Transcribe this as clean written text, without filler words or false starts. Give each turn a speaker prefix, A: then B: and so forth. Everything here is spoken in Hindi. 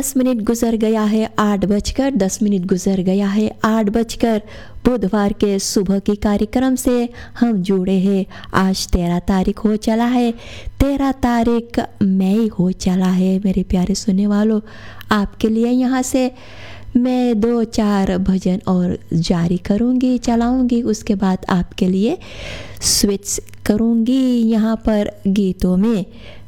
A: 10 मिनट गुजर गया है 8:10 गुजर गया है 8 बुधवार के सुबह की कार्यक्रम से हम जुड़े हैं। आज 13 तारीख हो चला है, 13 तारीख मई हो चला है। मेरे प्यारे सुनने वालों, आपके लिए यहाँ से मैं 2-4 भजन और जारी करूँगी, चलाऊँगी। उसके बाद आपके लिए स्विच करूँगी यहाँ पर गीतों में।